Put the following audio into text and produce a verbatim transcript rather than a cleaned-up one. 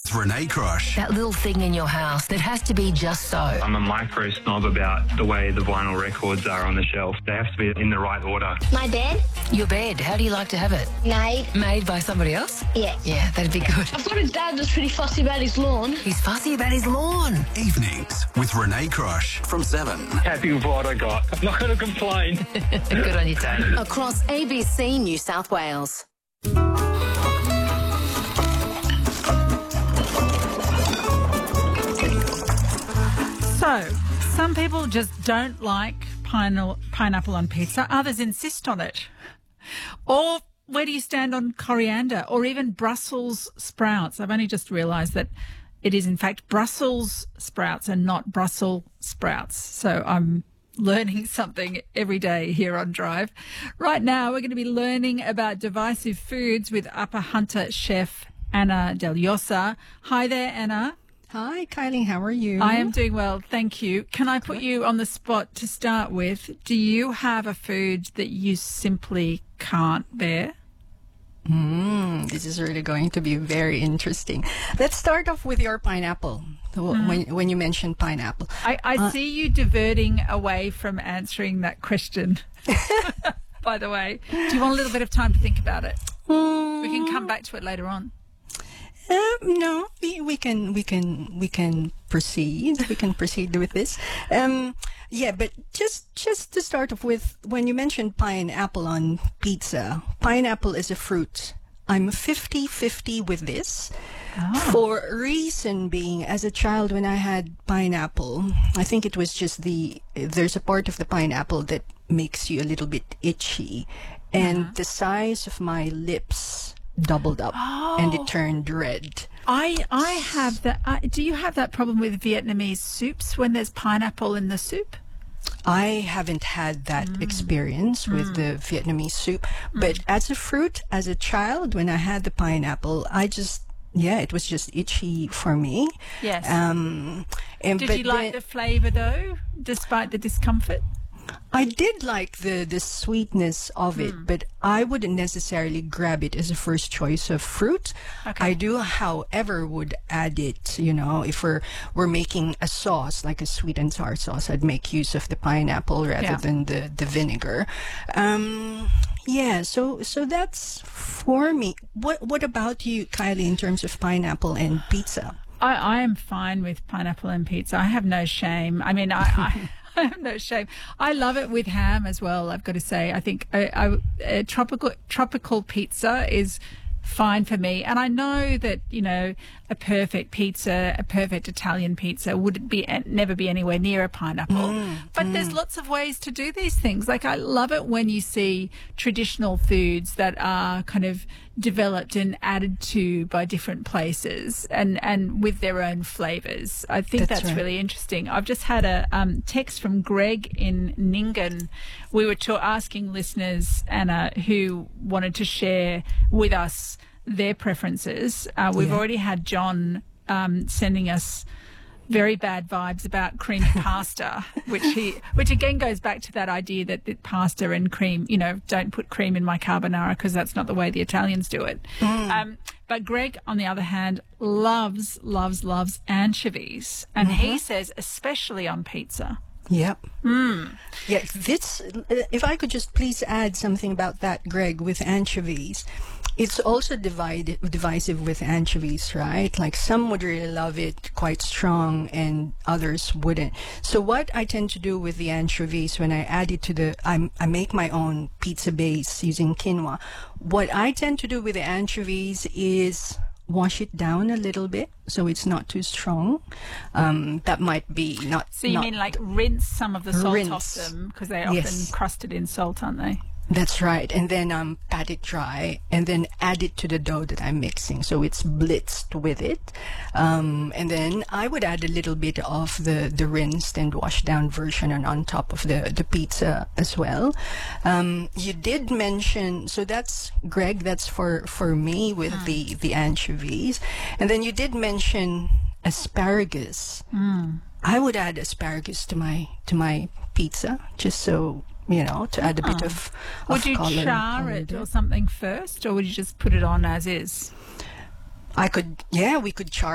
with Renee Crush. That little thing in your house that has to be just so. I'm a micro snob about the way the vinyl records are on the shelf. They have to be in the right order. My bed? Your bed, how do you like to have it? Made. Made by somebody else? Yeah. Yeah, that'd be good. I thought his dad was pretty fussy about his lawn. He's fussy about his lawn. Evenings with Renee Crush from seven. Happy with what I got. I'm not going to complain. Good on you, Tony. Across A B C New South Wales. So, some people just don't like pine- pineapple on pizza. Others insist on it. Or where do you stand on coriander or even Brussels sprouts? I've only just realised that it is, in fact, Brussels sprouts and not Brussels sprouts. So I'm learning something every day here on Drive. Right now, we're going to be learning about divisive foods with Upper Hunter chef Anna Del Llosa. Hi there, Anna. Hi, Kylie. How are you? I am doing well, thank you. Can I put you on the spot to start with? Do you have a food that you simply can't bear? Mm, this is really going to be very interesting. Let's start off with your pineapple. Mm. When when you mentioned pineapple, I, I uh, see you diverting away from answering that question. By the way, do you want a little bit of time to think about it? Mm. We can come back to it later on. Uh, no, we, we can we can we can proceed. We can proceed with this. Um, yeah, but just just to start off with, when you mentioned pineapple on pizza, pineapple is a fruit. I'm fifty-fifty with this. Oh. For a reason being, as a child, when I had pineapple, I think it was just the there's a part of the pineapple that makes you a little bit itchy, and uh-huh. the size of my lips doubled up oh. and it turned red. I I have that. Uh, do you have that problem with Vietnamese soups when there's pineapple in the soup? I haven't had that mm. experience with mm. the Vietnamese soup, but mm. as a fruit, as a child, when I had the pineapple, I just yeah, it was just itchy for me. Yes. Um, and Did but you like the, the flavour though, despite the discomfort? I did like the, the sweetness of it, mm. but I wouldn't necessarily grab it as a first choice of fruit. Okay. I do, however, would add it, you know, if we're, we're making a sauce, like a sweet and sour sauce, I'd make use of the pineapple rather yeah. than the, the vinegar. Um, yeah, so so that's for me. What what about you, Kylie, in terms of pineapple and pizza? I, I am fine with pineapple and pizza. I have no shame. I mean, I... I I have no shame. I love it with ham as well, I've got to say. I think a, a, a tropical tropical pizza is fine for me. And I know that, you know, a perfect pizza, a perfect Italian pizza would be never be anywhere near a pineapple. Mm, but mm. there's lots of ways to do these things. Like, I love it when you see traditional foods that are kind of developed and added to by different places and, and with their own flavours. I think that's, that's right. really interesting. I've just had a um, text from Greg in Nyngan. We were to asking listeners, Anna, who wanted to share with us their preferences. Uh, we've yeah. already had John um, sending us very bad vibes about cream pasta, which he, which again goes back to that idea that, that pasta and cream, you know, don't put cream in my carbonara because that's not the way the Italians do it. Mm. Um, but Greg, on the other hand, loves, loves, loves anchovies. And mm-hmm. he says, especially on pizza. Yep. Mm. Yeah, this, if I could just please add something about that, Greg, with anchovies. It's also divided, divisive with anchovies, right? Like, some would really love it quite strong and others wouldn't. So what I tend to do with the anchovies when I add it to the, I, I make my own pizza base using quinoa. What I tend to do with the anchovies is wash it down a little bit so it's not too strong. Um, that might be not... So you not mean like rinse some of the salt rinse. off them because they're yes. often crusted in salt, aren't they? That's right. And then um, pat it dry and then add it to the dough that I'm mixing. So it's blitzed with it. Um, and then I would add a little bit of the, the rinsed and washed down version and on top of the, the pizza as well. Um, you did mention, so that's, Greg, that's for, for me with mm. the, the anchovies. And then you did mention asparagus. Mm. I would add asparagus to my, to my pizza just so... you know, to add a bit of, of Would you color char it or something first, or would you just put it on as is? I could, yeah, we could char